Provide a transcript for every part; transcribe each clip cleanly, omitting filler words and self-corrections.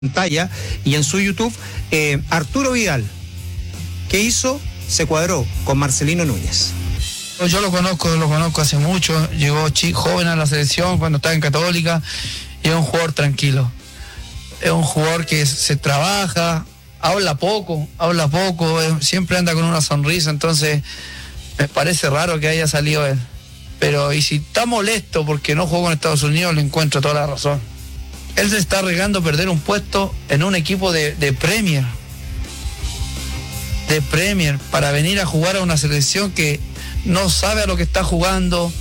pantalla y en su YouTube, Arturo Vidal, ¿qué hizo? Se cuadró con Marcelino Núñez. Yo lo conozco hace mucho, llegó joven a la selección cuando estaba en Católica, y es un jugador tranquilo, es un jugador que se trabaja, habla poco, siempre anda con una sonrisa, entonces me parece raro que haya salido él. Pero y si está molesto porque no jugó con Estados Unidos, le encuentro toda la razón. Él se está arriesgando a perder un puesto en un equipo de Premier. De Premier, para venir a jugar a una selección que no sabe a lo que está jugando.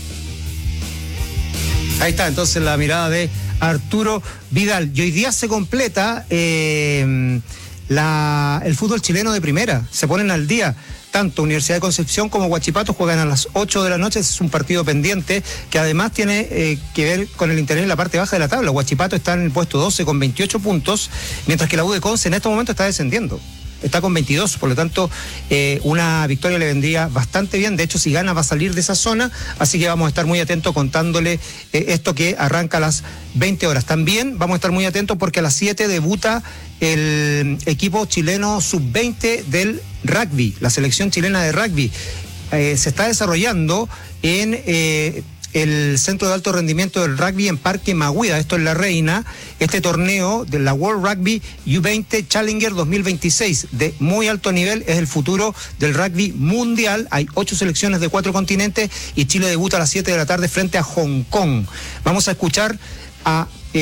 Ahí está entonces la mirada de Arturo Vidal. Y hoy día se completa el fútbol chileno de primera. Se ponen al día. Tanto Universidad de Concepción como Huachipato juegan a las 8 de la noche. Es un partido pendiente que además tiene que ver con el interés en la parte baja de la tabla. Huachipato está en el puesto 12 con 28 puntos, mientras que la U de Conce en este momento está descendiendo. Está con 22, por lo tanto, una victoria le vendría bastante bien. De hecho, si gana va a salir de esa zona, así que vamos a estar muy atentos contándole esto que arranca a las 20 horas. También vamos a estar muy atentos porque a las 7 debuta el equipo chileno sub-20 del rugby, la selección chilena de rugby. Se está desarrollando en el Centro de Alto Rendimiento del Rugby en Parque Maguida, esto es La Reina, este torneo de la World Rugby U20 Challenger 2026, de muy alto nivel, es el futuro del rugby mundial. Hay 8 selecciones de 4 continentes y Chile debuta a las 7 de la tarde frente a Hong Kong. Vamos a escuchar a